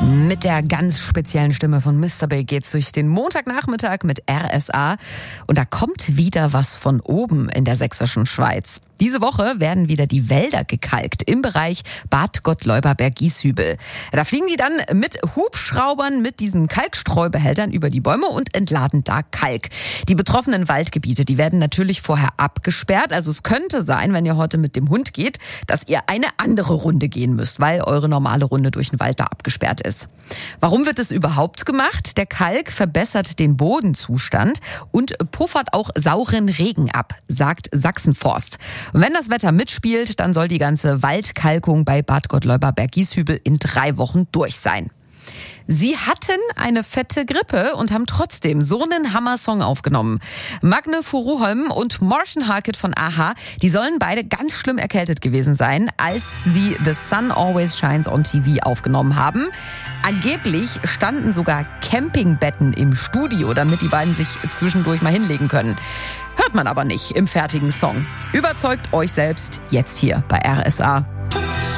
Mit der ganz speziellen Stimme von Mr. Big geht's durch den Montagnachmittag mit RSA. Und da kommt wieder was von oben in der sächsischen Schweiz. Diese Woche werden wieder die Wälder gekalkt im Bereich Bad Gottleuba-Bergieshübel. Da fliegen die dann mit Hubschraubern mit diesen Kalkstreubehältern über die Bäume und entladen da Kalk. Die betroffenen Waldgebiete, die werden natürlich vorher abgesperrt. Also es könnte sein, wenn ihr heute mit dem Hund geht, dass ihr eine andere Runde gehen müsst, weil eure normale Runde durch den Wald da abgesperrt ist. Warum wird es überhaupt gemacht? Der Kalk verbessert den Bodenzustand und puffert auch sauren Regen ab, sagt Sachsenforst. Und wenn das Wetter mitspielt, dann soll die ganze Waldkalkung bei Bad Gottleuba-Bergieshübel in 3 Wochen durch sein. Sie hatten eine fette Grippe und haben trotzdem so einen Hammer-Song aufgenommen. Magne Furuholm und Martian Harkett von a-ha, die sollen beide ganz schlimm erkältet gewesen sein, als sie The Sun Always Shines on TV aufgenommen haben. Angeblich standen sogar Campingbetten im Studio, damit die beiden sich zwischendurch mal hinlegen können. Hört man aber nicht im fertigen Song. Überzeugt euch selbst jetzt hier bei RSA.